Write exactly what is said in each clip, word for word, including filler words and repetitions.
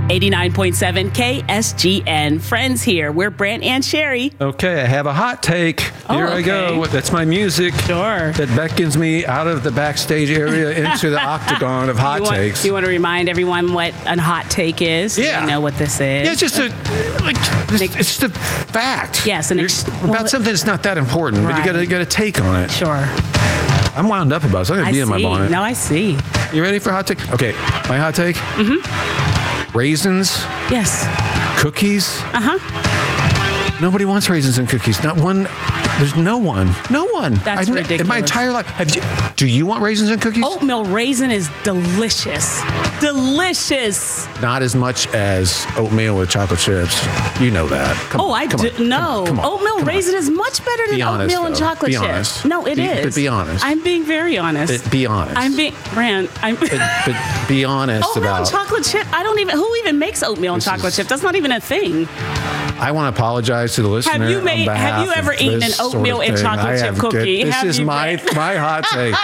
eighty-nine point seven K S G N. Friends here. We're Brant and Sherry. Okay, I have a hot take. Here Oh, I go. okay. That's my music. Sure. That beckons me out of the backstage area into the octagon of hot you want, takes. You want to remind everyone what a hot take is? Yeah. You know what this is? Yeah, it's just a, like, it's, it's just a fact. Yes, an You're- ex- about well, something that's not that important, but you Right. got to get a take on it. Sure. I'm wound up about it. So I'm gonna I be see. in my bonnet. No, I see. You ready for hot take? Okay, my hot take. Mm-hmm. Raisins, Yes. cookies. Uh huh. Nobody wants raisins and cookies. Not one. There's no one. No one. That's I, In ridiculous. my entire life. Have you, do you want raisins and cookies? Oatmeal raisin is delicious. Delicious. Not as much as oatmeal with chocolate chips. You know that. Come Oh, on, I come do. on, come No. on, come on, Oatmeal come on. raisin is much better than Be honest, oatmeal and though. chocolate Be chips. honest. No, it Be- is. but be honest. I'm being very honest. But be honest. I'm being, Brand, I'm. But, but be honest Oatmeal about. and chocolate chip. I don't even. Who even makes oatmeal and This chocolate is- chip? That's not even a thing. I want to apologize to the listener. Have you on made- have behalf you ever of eaten this an sort oatmeal of and thing. chocolate I chip have cookie? Good, this Have is you, my Brett? my hot take.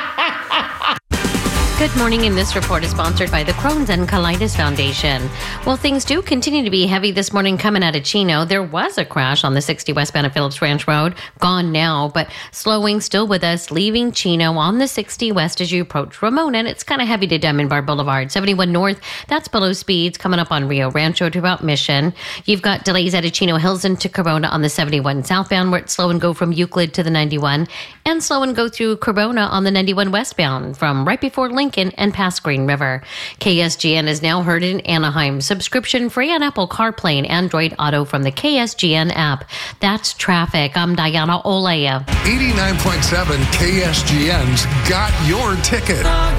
Good morning, and this report is sponsored by the Crohn's and Colitis Foundation. Well, things do continue to be heavy this morning coming out of Chino. There was a crash on the sixty westbound of Phillips Ranch Road, gone now, but slowing still with us, leaving Chino on the sixty west as you approach Ramona, and it's kind of heavy to Diamond Bar Boulevard. seventy-one north, that's below speeds, coming up on Rio Rancho to about Mission. You've got delays out of Chino Hills into Corona on the seventy-one southbound, where it's slow and go from Euclid to the ninety-one, and slow and go through Corona on the ninety-one westbound from right before Lincoln and past Green River. K S G N is now heard in Anaheim. Subscription free on Apple CarPlay and Android Auto from the K S G N app. That's traffic. I'm Diana Olea. eighty-nine point seven K S G N's got your ticket.